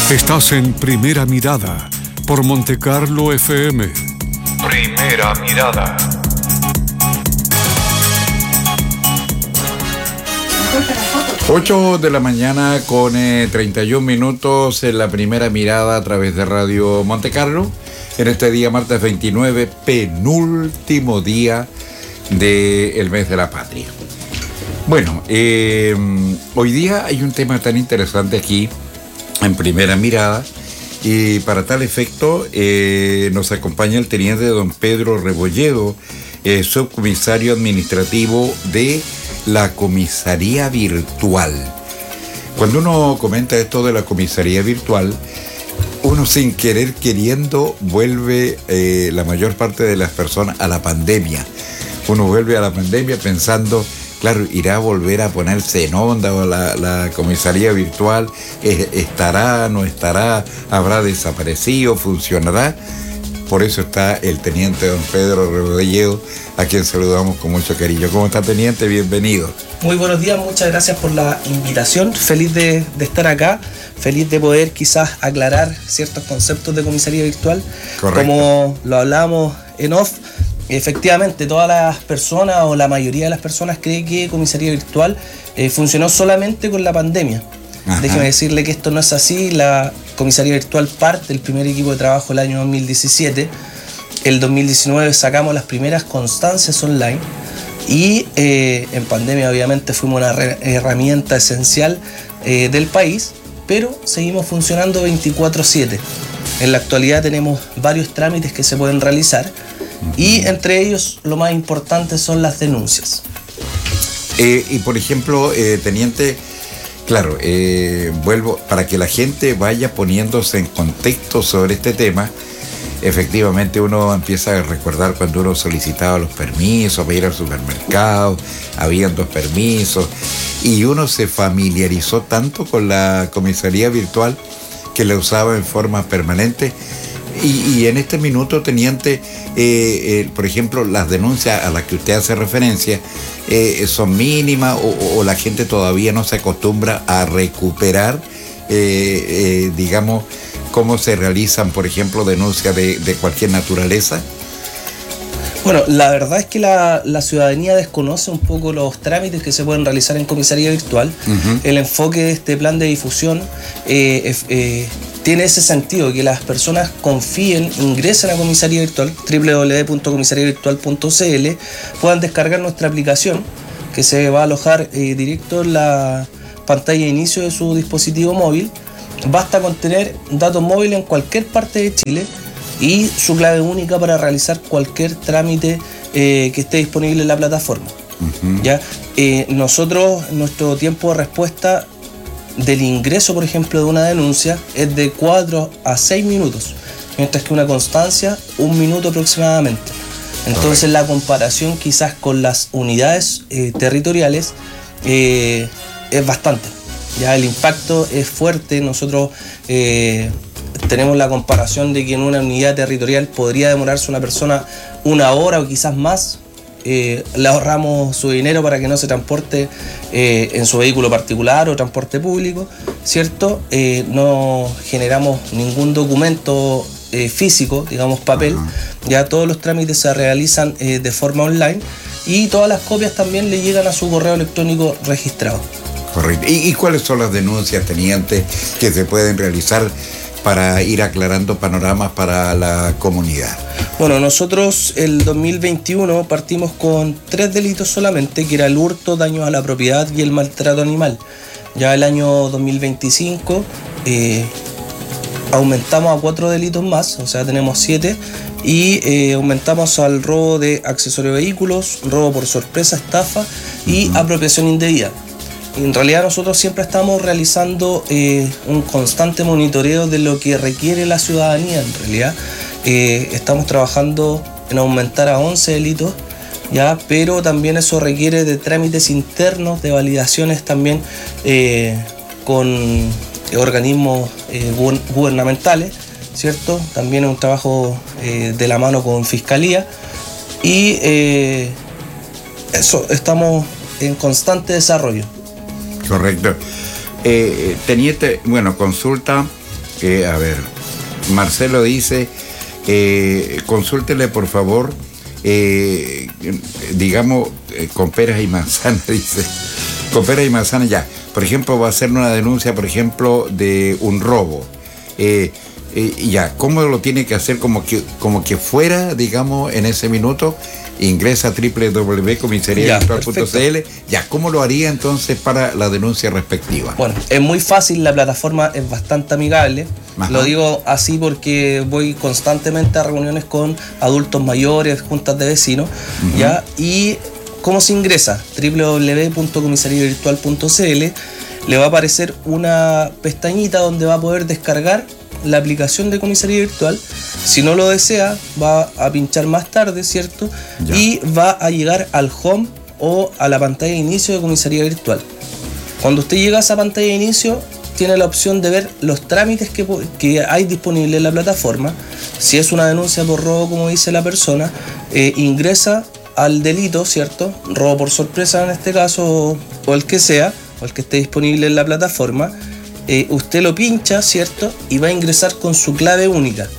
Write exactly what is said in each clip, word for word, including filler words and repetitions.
Estás en Primera Mirada por Montecarlo F M. Primera Mirada. ocho de la mañana con eh, treinta y un minutos en la Primera Mirada a través de Radio Montecarlo. En este día, martes veintinueve, penúltimo día del mes de la patria. Bueno, eh, hoy día hay un tema tan interesante aquí en Primera Mirada, y para tal efecto eh, nos acompaña el teniente don Pedro Rebolledo, eh, subcomisario administrativo de la comisaría virtual. Cuando uno comenta esto de la comisaría virtual, uno sin querer queriendo vuelve eh, la mayor parte de las personas a la pandemia. Uno vuelve a la pandemia pensando, claro, irá a volver a ponerse en onda o la, la comisaría virtual, eh, estará, no estará, habrá desaparecido, funcionará. Por eso está el teniente don Pedro Rebolledo, a quien saludamos con mucho cariño. ¿Cómo está, teniente? Bienvenido. Muy buenos días, muchas gracias por la invitación. Feliz de, de estar acá, feliz de poder quizás aclarar ciertos conceptos de comisaría virtual. Correcto. Como lo hablamos en off, efectivamente todas las personas o la mayoría de las personas cree que comisaría virtual eh, funcionó solamente con la pandemia. Ajá. Déjeme decirle que esto no es así. La comisaría virtual parte del primer equipo de trabajo el año dos mil diecisiete. El dos mil diecinueve sacamos las primeras constancias online y eh, en pandemia obviamente fuimos una herramienta esencial eh, del país, pero seguimos funcionando veinticuatro siete. En la actualidad tenemos varios trámites que se pueden realizar y entre ellos lo más importante son las denuncias. Eh, y por ejemplo, eh, teniente, claro, eh, vuelvo, para que la gente vaya poniéndose en contexto sobre este tema. Efectivamente uno empieza a recordar cuando uno solicitaba los permisos para ir al supermercado, habían dos permisos, y uno se familiarizó tanto con la comisaría virtual que la usaba en forma permanente. Y, y en este minuto, teniente, eh, eh, por ejemplo, las denuncias a las que usted hace referencia eh, son mínimas o, o la gente todavía no se acostumbra a recuperar, eh, eh, digamos, cómo se realizan, por ejemplo, denuncias de, de cualquier naturaleza. Bueno, la verdad es que la, la ciudadanía desconoce un poco los trámites que se pueden realizar en comisaría virtual. Uh-huh. El enfoque de este plan de difusión eh, eh, tiene ese sentido, que las personas confíen, ingresen a comisaría virtual, doble u doble u doble u punto comisaría virtual punto c l, puedan descargar nuestra aplicación, que se va a alojar eh, directo en la pantalla de inicio de su dispositivo móvil. Basta con tener datos móviles en cualquier parte de Chile y su clave única para realizar cualquier trámite eh, que esté disponible en la plataforma. Uh-huh. ¿Ya? Eh, nosotros, nuestro tiempo de respuesta del ingreso, por ejemplo, de una denuncia es de cuatro a seis minutos, mientras que una constancia, un minuto aproximadamente. Entonces, okay, la comparación quizás con las unidades eh, territoriales eh, es bastante. Ya el impacto es fuerte. Nosotros eh, tenemos la comparación de que en una unidad territorial podría demorarse una persona una hora o quizás más. Eh, le ahorramos su dinero para que no se transporte eh, en su vehículo particular o transporte público, ¿cierto? Eh, no generamos ningún documento eh, físico, digamos papel. Uh-huh. Ya todos los trámites se realizan eh, de forma online y todas las copias también le llegan a su correo electrónico registrado. Correcto. ¿Y, y cuáles son las denuncias, teniente, que se pueden realizar para ir aclarando panoramas para la comunidad? Bueno, nosotros el dos mil veintiuno partimos con tres delitos solamente, que era el hurto, daños a la propiedad y el maltrato animal. Ya el año dos mil veinticinco eh, aumentamos a cuatro delitos más, o sea, tenemos siete, y eh, aumentamos al robo de accesorio de vehículos, robo por sorpresa, estafa y uh-huh. apropiación indebida. En realidad nosotros siempre estamos realizando eh, un constante monitoreo de lo que requiere la ciudadanía. En realidad eh, estamos trabajando en aumentar a once delitos, ya, pero también eso requiere de trámites internos, de validaciones también eh, con organismos eh, gubernamentales, ¿cierto? También es un trabajo eh, de la mano con Fiscalía y eh, eso, estamos en constante desarrollo. Correcto. Eh, teniente, bueno, consulta Eh, a ver, Marcelo dice, eh, consúltele por favor, eh, digamos, eh, con peras y manzanas, dice, con peras y manzanas ya. Por ejemplo, va a hacer una denuncia, por ejemplo, de un robo. Eh, eh, ya, ¿cómo lo tiene que hacer? Como que, como que fuera, digamos, en ese minuto, ingresa a doble u doble u doble u punto comisaría virtual punto c l. Ya, ¿cómo lo haría entonces para la denuncia respectiva? Bueno, es muy fácil, la plataforma es bastante amigable. Ajá. Lo digo así porque voy constantemente a reuniones con adultos mayores, juntas de vecinos, uh-huh. ¿ya? Y ¿cómo se ingresa? doble u doble u doble u punto comisaría virtual punto c l. Le va a aparecer una pestañita donde va a poder descargar la aplicación de comisaría virtual. Si no lo desea, va a pinchar más tarde, ¿cierto? Ya. Y va a llegar al home o a la pantalla de inicio de comisaría virtual. Cuando usted llega a esa pantalla de inicio, tiene la opción de ver los trámites que, que hay disponibles en la plataforma. Si es una denuncia por robo, como dice la persona, eh, ingresa al delito, ¿cierto? Robo por sorpresa en este caso, o, o el que sea, o el que esté disponible en la plataforma. Eh, usted lo pincha, ¿cierto? Y va a ingresar con su clave única.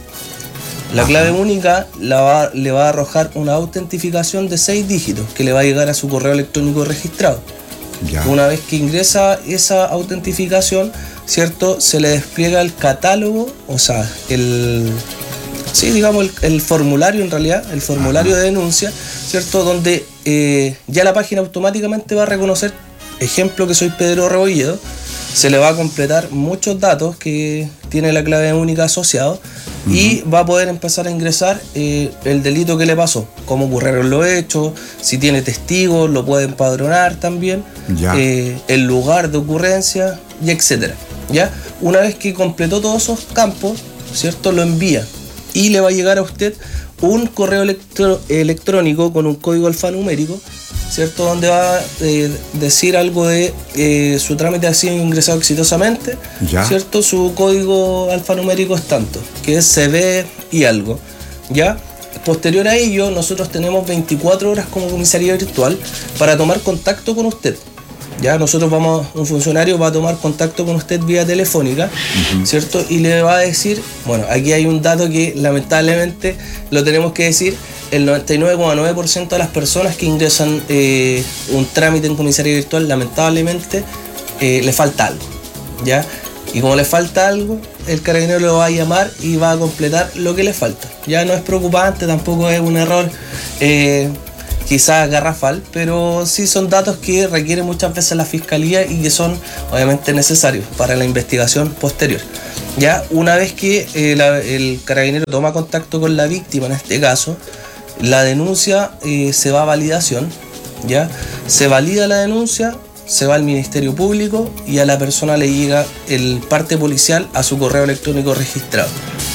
La Ajá. clave única la va, le va a arrojar una autentificación de seis dígitos que le va a llegar a su correo electrónico registrado. Ya. Una vez que ingresa esa autentificación, ¿cierto? Se le despliega el catálogo, o sea, el... Sí, digamos, el, el formulario en realidad, el formulario Ajá. de denuncia, ¿cierto? Donde eh, ya la página automáticamente va a reconocer, ejemplo que soy Pedro Rebolledo, se le va a completar muchos datos que tiene la clave única asociado uh-huh. y va a poder empezar a ingresar eh, el delito que le pasó, cómo ocurrieron los hechos, si tiene testigos, lo puede empadronar también, eh, el lugar de ocurrencia y etcétera. ¿Ya? Una vez que completó todos esos campos, ¿cierto? Lo envía y le va a llegar a usted un correo electro- electrónico con un código alfanumérico, ¿cierto? Donde va a eh, decir algo de eh, su trámite ha sido ingresado exitosamente, ¿ya? ¿Cierto? Su código alfanumérico es tanto, que es C B y algo, ¿ya? Posterior a ello, nosotros tenemos veinticuatro horas como comisaría virtual para tomar contacto con usted. Ya nosotros vamos, un funcionario va a tomar contacto con usted vía telefónica, uh-huh. ¿cierto? Y le va a decir, bueno, aquí hay un dato que lamentablemente lo tenemos que decir, el noventa y nueve coma nueve por ciento de las personas que ingresan eh, un trámite en comisaría virtual, lamentablemente eh, le falta algo, ¿ya? Y como le falta algo, el carabinero lo va a llamar y va a completar lo que le falta. Ya no es preocupante, tampoco es un error eh, quizás garrafal, pero sí son datos que requiere muchas veces la fiscalía y que son obviamente necesarios para la investigación posterior. Ya una vez que eh, la, el carabinero toma contacto con la víctima, en este caso, la denuncia eh, se va a validación, ya se valida la denuncia, se va al Ministerio Público y a la persona le llega el parte policial a su correo electrónico registrado.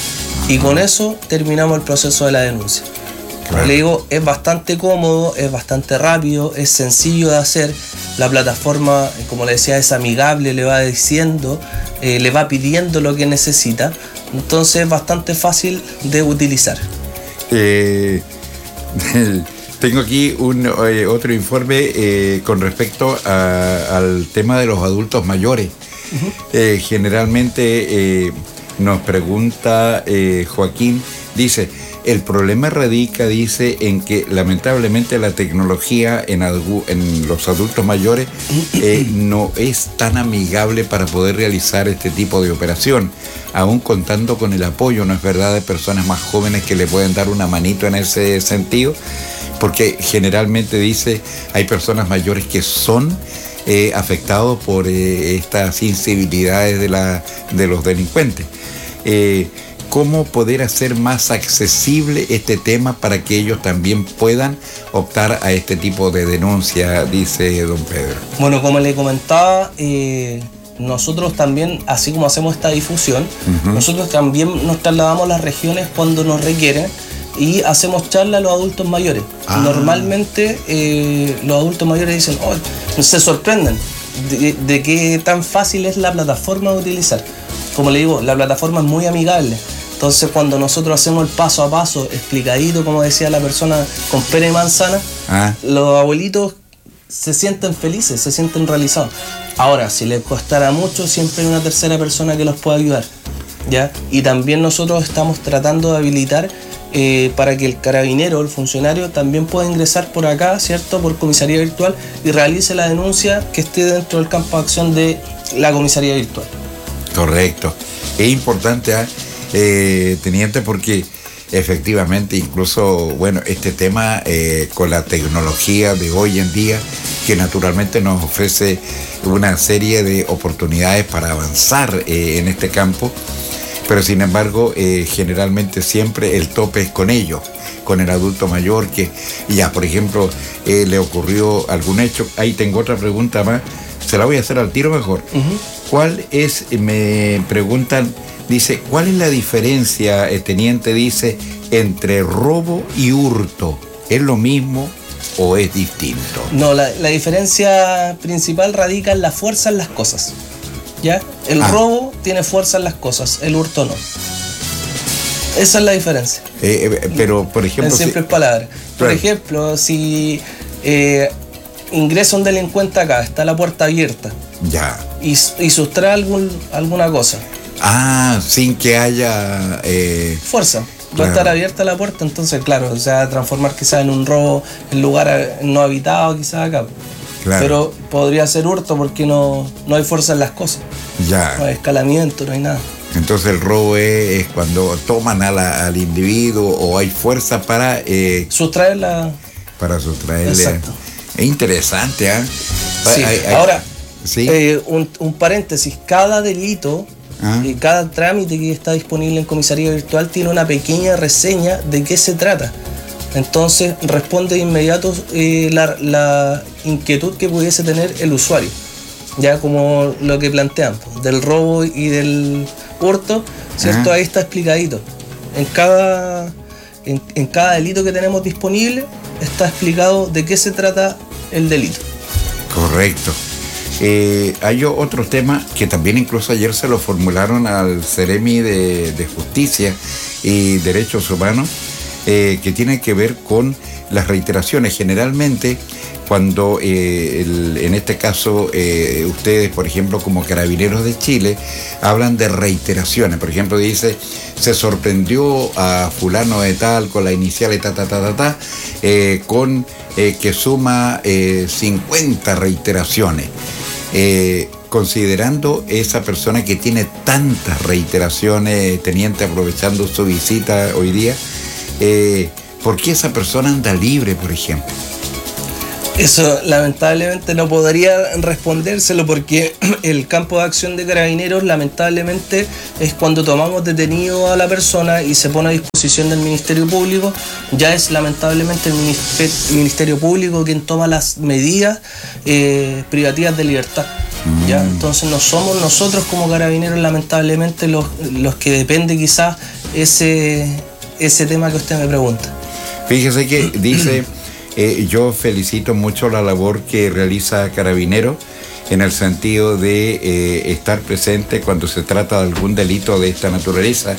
Y con eso terminamos el proceso de la denuncia. Claro. Le digo, es bastante cómodo, es bastante rápido, es sencillo de hacer. La plataforma, como le decía, es amigable, le va diciendo, eh, le va pidiendo lo que necesita. Entonces es bastante fácil de utilizar. Eh, tengo aquí un eh, otro informe eh, con respecto a, al tema de los adultos mayores. Uh-huh. Eh, generalmente eh, nos pregunta eh, Joaquín, dice... El problema radica, dice, en que lamentablemente la tecnología en, adu- en los adultos mayores eh, no es tan amigable para poder realizar este tipo de operación, aún contando con el apoyo, ¿no es verdad?, de personas más jóvenes que le pueden dar una manito en ese sentido, porque generalmente, dice, hay personas mayores que son eh, afectados por eh, estas insensibilidades de, la, de los delincuentes. Eh, ¿Cómo poder hacer más accesible este tema para que ellos también puedan optar a este tipo de denuncia, dice don Pedro? Bueno, como le comentaba, eh, nosotros también, así como hacemos esta difusión, uh-huh. nosotros también nos trasladamos a las regiones cuando nos requieren y hacemos charlas a los adultos mayores. Ah. Normalmente eh, los adultos mayores dicen, oh, se sorprenden de, de qué tan fácil es la plataforma de utilizar. Como le digo, la plataforma es muy amigable. Entonces cuando nosotros hacemos el paso a paso, explicadito, como decía la persona, con pera y manzana, ah. los abuelitos se sienten felices, se sienten realizados. Ahora, si les costara mucho, siempre hay una tercera persona que los puede ayudar. ¿ya? Y también nosotros estamos tratando de habilitar eh, para que el carabinero, el funcionario, también pueda ingresar por acá, ¿cierto? Por comisaría virtual y realice la denuncia que esté dentro del campo de acción de la comisaría virtual. Correcto. Es importante, ¿eh? Eh, teniente, porque efectivamente, incluso, bueno, este tema eh, con la tecnología de hoy en día, que naturalmente nos ofrece una serie de oportunidades para avanzar eh, en este campo, pero sin embargo, eh, generalmente siempre el tope es con ellos, con el adulto mayor, que ya, por ejemplo, eh, le ocurrió algún hecho. Ahí tengo otra pregunta más, se la voy a hacer al tiro mejor. Uh-huh. ¿Cuál es, me preguntan, dice, ¿cuál es la diferencia, el teniente dice, entre robo y hurto? ¿Es lo mismo o es distinto? No, la, la diferencia principal radica en la fuerza en las cosas, ¿ya? El ah. robo tiene fuerza en las cosas, el hurto no. Esa es la diferencia. Eh, eh, pero, por ejemplo... En simples si... palabras. Por claro. ejemplo, si eh, ingresa un delincuente acá, está la puerta abierta. Ya. Y, y sustrae algún, alguna cosa. Ah, sin que haya... Eh... fuerza. Va a estar abierta la puerta, entonces, claro, se va a transformar quizás en un robo en lugar no habitado, quizás acá. Claro. Pero podría ser hurto porque no, no hay fuerza en las cosas. Ya. No hay escalamiento, no hay nada. Entonces el robo es, es cuando toman a la, al individuo o hay fuerza para... Eh, sustraerla. Para sustraerle. Exacto. Es interesante, ¿eh? Sí. Hay, hay, Ahora, ¿sí? eh, un, un paréntesis, cada delito... ¿Ah? Y cada trámite que está disponible en comisaría virtual tiene una pequeña reseña de qué se trata. Entonces responde de inmediato eh, la, la inquietud que pudiese tener el usuario. Ya como lo que plantean, del robo y del hurto, ¿cierto? ¿Ah? Ahí está explicadito. En cada, en, en cada delito que tenemos disponible está explicado de qué se trata el delito. Correcto. Eh, hay otro tema que también incluso ayer se lo formularon al Ceremi de, de Justicia y Derechos Humanos, eh, que tiene que ver con las reiteraciones. Generalmente, cuando eh, el, en este caso eh, ustedes, por ejemplo, como Carabineros de Chile, hablan de reiteraciones. Por ejemplo, dice, se sorprendió a fulano de tal con la inicial de ta, ta, ta, ta, ta, eh, con eh, que suma eh, cincuenta reiteraciones. Eh, considerando esa persona que tiene tantas reiteraciones, teniente, aprovechando su visita hoy día, eh, ¿por qué esa persona anda libre, por ejemplo? Eso lamentablemente no podría respondérselo porque el campo de acción de Carabineros lamentablemente es cuando tomamos detenido a la persona y se pone a disposición del Ministerio Público, ya es lamentablemente el Ministerio Público quien toma las medidas eh, privativas de libertad. Mm. ¿Ya? Entonces no somos nosotros como Carabineros lamentablemente los, los que depende quizás ese, ese tema que usted me pregunta. Fíjese que dice... Eh, yo felicito mucho la labor que realiza Carabineros en el sentido de eh, estar presente cuando se trata de algún delito de esta naturaleza.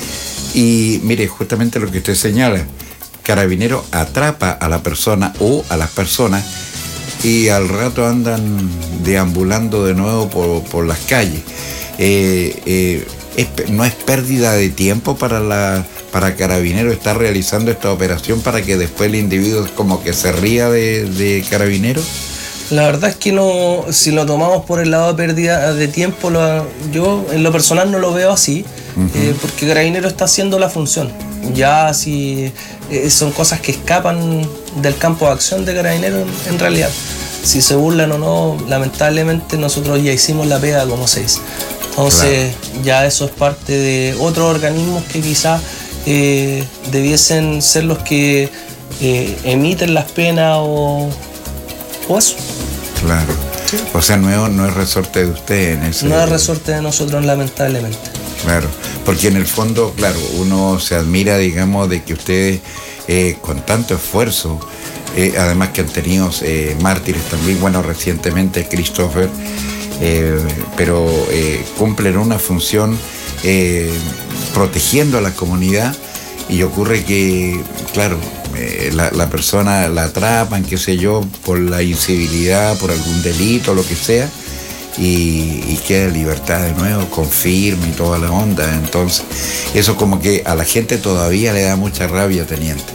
Y mire, justamente lo que usted señala, Carabineros atrapa a la persona o a las personas y al rato andan deambulando de nuevo por, por las calles. Eh, eh, es, no es pérdida de tiempo para la... para Carabineros estar realizando esta operación para que después el individuo como que se ría de, de Carabineros? La verdad es que no, si lo tomamos por el lado de pérdida de tiempo, lo, yo en lo personal no lo veo así, uh-huh. eh, porque Carabineros está haciendo la función. Ya si eh, son cosas que escapan del campo de acción de Carabineros en, en realidad. Si se burlan o no, lamentablemente nosotros ya hicimos la pega, como se dice. Entonces claro. Ya eso es parte de otros organismos que quizás Eh, debiesen ser los que eh, emiten las penas o, o eso. Claro. Sí. O sea, no es, no es resorte de usted en ese... No es resorte de nosotros, lamentablemente. Claro, porque en el fondo, claro, uno se admira, digamos, de que ustedes eh, con tanto esfuerzo, eh, además que han tenido eh, mártires también, bueno, recientemente Christopher, eh, pero eh, cumplen una función eh, protegiendo a la comunidad, y ocurre que, claro, eh, la, la persona la atrapan, qué sé yo, por la incivilidad, por algún delito, lo que sea, y, y queda libertad de nuevo, confirma y toda la onda. Entonces, eso como que a la gente todavía le da mucha rabia, teniente.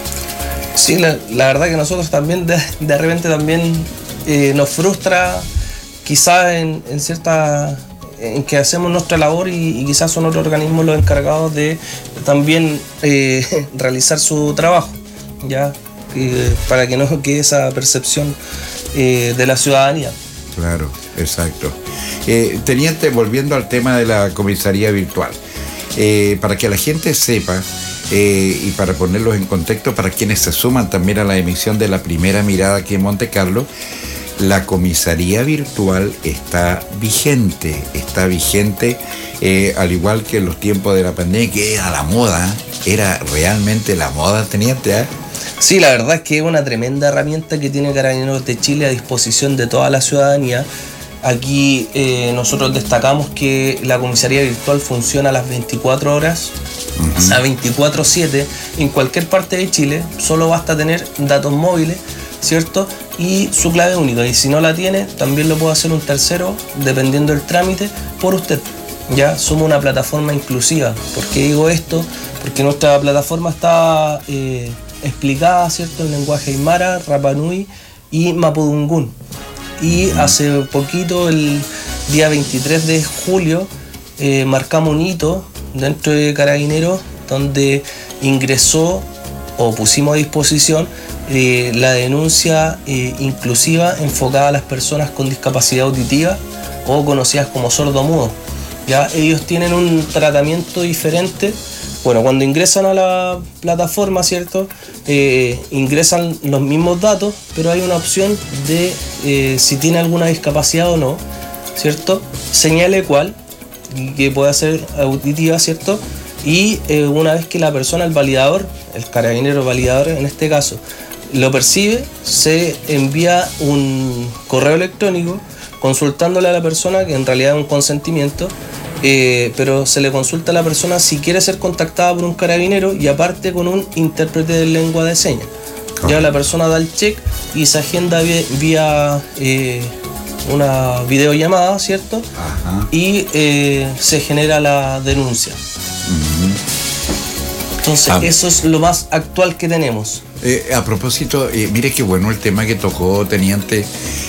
Sí, la, la verdad que nosotros también de, de repente también eh, nos frustra quizás en, en cierta... en que hacemos nuestra labor y, y quizás son otros organismos los encargados de también eh, realizar su trabajo, ya eh, para que no quede esa percepción eh, de la ciudadanía. Claro, exacto. Eh, teniente, volviendo al tema de la comisaría virtual, eh, para que la gente sepa eh, y para ponerlos en contexto para quienes se suman también a la emisión de La Primera Mirada aquí en Monte Carlo, la comisaría virtual está vigente, está vigente eh, al igual que en los tiempos de la pandemia, que era la moda, era realmente la moda, teniente, ¿eh? Sí, la verdad es que es una tremenda herramienta que tiene Carabineros de Chile a disposición de toda la ciudadanía. Aquí eh, nosotros destacamos que la comisaría virtual funciona a las veinticuatro horas, uh-huh. o sea, veinticuatro siete, en cualquier parte de Chile. Solo basta tener datos móviles, ¿cierto? Y su clave única. Y si no la tiene, también lo puede hacer un tercero, dependiendo del trámite, por usted. Ya somos una plataforma inclusiva. ¿Por qué digo esto? Porque nuestra plataforma está eh, explicada, ¿cierto?, en lenguaje aymara, rapanui y mapudungún. Y hace poquito, el día veintitrés de julio, eh, marcamos un hito dentro de Carabineros donde ingresó o pusimos a disposición eh, la denuncia eh, inclusiva enfocada a las personas con discapacidad auditiva o conocidas como sordomudos. Ya ellos tienen un tratamiento diferente. Bueno, cuando ingresan a la plataforma, ¿cierto? Eh, ingresan los mismos datos, pero hay una opción de eh, si tiene alguna discapacidad o no, ¿cierto? Señale cuál, que puede ser auditiva, ¿cierto? Y eh, una vez que la persona, el validador, el carabinero validador en este caso, lo percibe, se envía un correo electrónico consultándole a la persona, que en realidad es un consentimiento, Eh, pero se le consulta a la persona si quiere ser contactada por un carabinero y aparte con un intérprete de lengua de señas. Okay. Ya la persona da el check y se agenda vía, vía eh, una videollamada, ¿cierto? Ajá. Y eh, se genera la denuncia. Uh-huh. Entonces, ah. eso es lo más actual que tenemos. Eh, a propósito, eh, mire qué bueno el tema que tocó, teniente.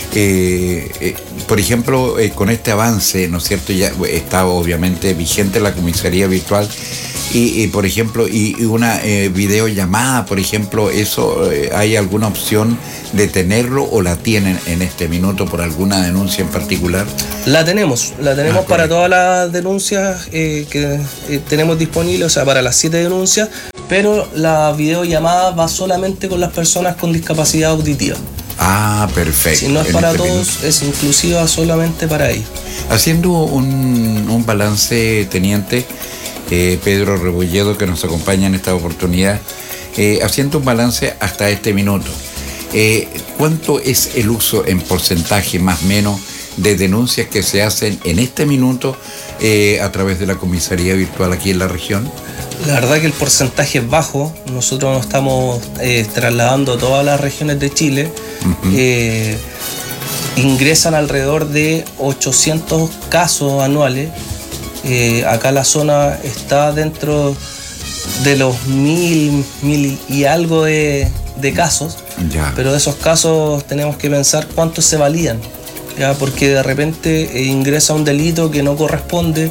Eh, eh, por ejemplo, eh, con este avance, ¿no es cierto? Ya está obviamente vigente la comisaría virtual y, y por ejemplo, y, y una eh, videollamada, por ejemplo, ¿eso eh, hay alguna opción de tenerlo o la tienen en este minuto por alguna denuncia en particular? La tenemos, la tenemos ah, para todas las denuncias eh, que eh, tenemos disponibles, o sea, para las siete denuncias, pero la videollamada va solamente con las personas con discapacidad auditiva. Ah, perfecto. Si no es para todos, minuto. Es inclusiva solamente para ellos. Haciendo un, un balance, teniente, eh, Pedro Rebolledo, que nos acompaña en esta oportunidad, eh, haciendo un balance hasta este minuto, eh, ¿cuánto es el uso en porcentaje más o menos de denuncias que se hacen en este minuto eh, a través de la comisaría virtual aquí en la región? La verdad que el porcentaje es bajo. Nosotros nos estamos eh, trasladando a todas las regiones de Chile. Uh-huh. eh, ingresan alrededor de ochocientos casos anuales. Eh, acá la zona está dentro de los mil, mil y algo de, de casos. Ya. Pero de esos casos tenemos que pensar cuántos se validan, ya, porque de repente eh, ingresa un delito que no corresponde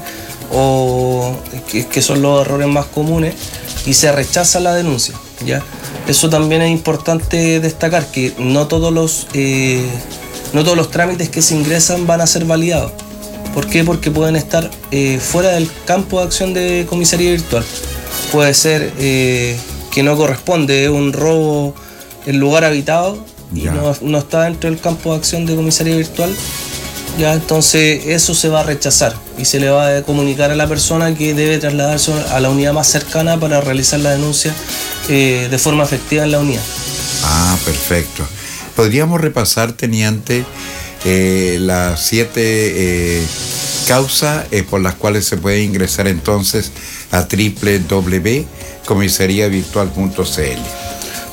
o que, que son los errores más comunes y se rechaza la denuncia, ¿ya? Eso también es importante destacar, que no todos los eh, no todos los trámites que se ingresan van a ser validados. ¿Por qué? Porque pueden estar eh, fuera del campo de acción de comisaría virtual. Puede ser eh, que no corresponde, un robo en lugar habitado y no, no está dentro del campo de acción de comisaría virtual. Ya, entonces eso se va a rechazar y se le va a comunicar a la persona que debe trasladarse a la unidad más cercana para realizar la denuncia eh, de forma efectiva en la unidad. Ah, perfecto. ¿Podríamos repasar, teniente, eh, las siete eh, causas eh, por las cuales se puede ingresar entonces a doble u doble u doble u punto comisaría virtual punto c l?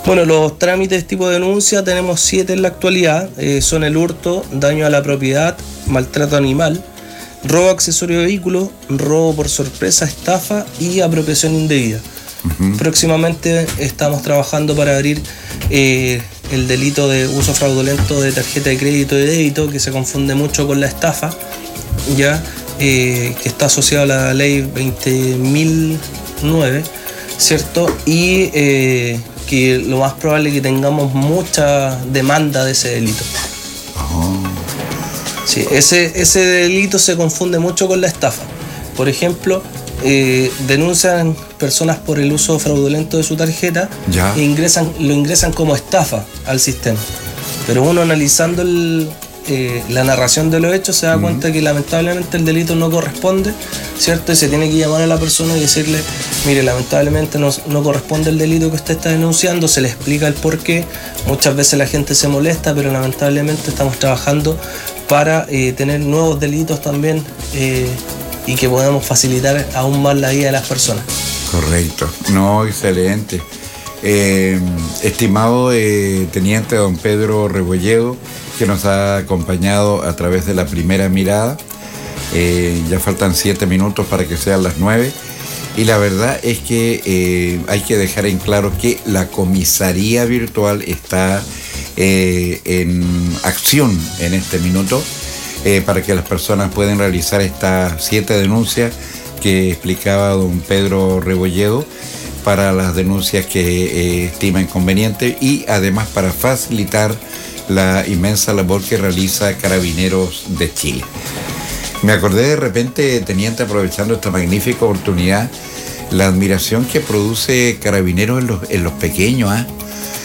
Bueno, los trámites tipo de denuncia tenemos siete en la actualidad. Eh, son el hurto, daño a la propiedad, maltrato animal, robo accesorio de vehículo, robo por sorpresa, estafa y apropiación indebida. Uh-huh. Próximamente estamos trabajando para abrir eh, el delito de uso fraudulento de tarjeta de crédito y débito, que se confunde mucho con la estafa, ya eh, que está asociado a la ley veinte mil nueve, ¿cierto? Y eh, que lo más probable es que tengamos mucha demanda de ese delito. Oh. Sí, ese, ese delito se confunde mucho con la estafa. Por ejemplo, eh, denuncian personas por el uso fraudulento de su tarjeta ¿Ya? e ingresan, lo ingresan como estafa al sistema. Pero uno analizando el, eh, la narración de los hechos se da mm. cuenta que lamentablemente el delito no corresponde, ¿cierto? Y se tiene que llamar a la persona y decirle, mire, lamentablemente no, no corresponde el delito que usted está denunciando, se le explica el por qué. Muchas veces la gente se molesta, pero lamentablemente estamos trabajando para eh, tener nuevos delitos también eh, y que podamos facilitar aún más la vida de las personas. Correcto, no, excelente. Eh, estimado eh, teniente don Pedro Rebolledo, que nos ha acompañado a través de la primera mirada. Eh, ya faltan siete minutos para que sean las nueve. Y la verdad es que eh, hay que dejar en claro que la comisaría virtual está eh, en acción en este minuto eh, para que las personas puedan realizar estas siete denuncias que explicaba don Pedro Rebolledo para las denuncias que eh, estima inconveniente y además para facilitar la inmensa labor que realiza Carabineros de Chile. Me acordé de repente, teniente, aprovechando esta magnífica oportunidad, la admiración que produce Carabineros en los, en los pequeños. ¿eh?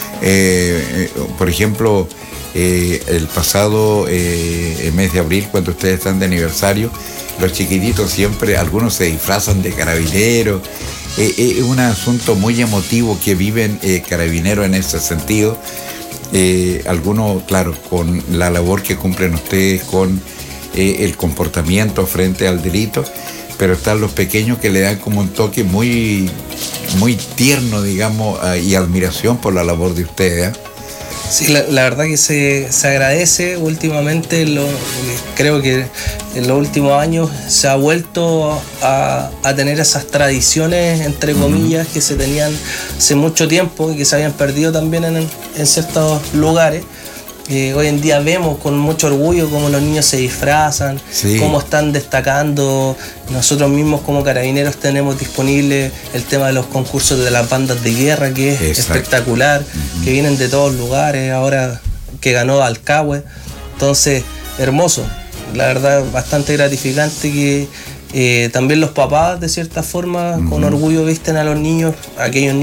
Eh, por ejemplo, eh, el pasado eh, mes de abril, cuando ustedes están de aniversario, los chiquititos siempre, algunos se disfrazan de carabineros. Es eh, eh, un asunto muy emotivo que viven eh, Carabineros en ese sentido. Eh, algunos, claro, con la labor que cumplen ustedes, con eh, el comportamiento frente al delito, pero están los pequeños que le dan como un toque muy, muy tierno, digamos, uh, y admiración por la labor de ustedes. ¿eh? Sí, la, la verdad que se, se agradece últimamente, lo, creo que en los últimos años se ha vuelto a, a tener esas tradiciones, entre comillas, uh-huh. que se tenían hace mucho tiempo y que se habían perdido también en, en ciertos lugares. Eh, hoy en día vemos con mucho orgullo cómo los niños se disfrazan, sí. cómo están destacando. Nosotros mismos como Carabineros tenemos disponible el tema de los concursos de las bandas de guerra, que es Exacto. espectacular, uh-huh. que vienen de todos lugares, ahora que ganó Alcahue. Entonces, hermoso, la verdad, bastante gratificante que eh, también los papás, de cierta forma, uh-huh. con orgullo visten a los niños, aquellos niños